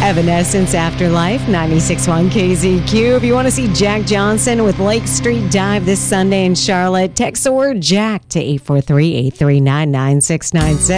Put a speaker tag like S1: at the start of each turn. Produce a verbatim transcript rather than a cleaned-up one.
S1: Evanescence Afterlife, ninety-six point one K Z Q. If you want to see Jack Johnson with Lake Street Dive this Sunday in Charlotte, text the word Jack to eight four three, eight three nine, nine six nine six.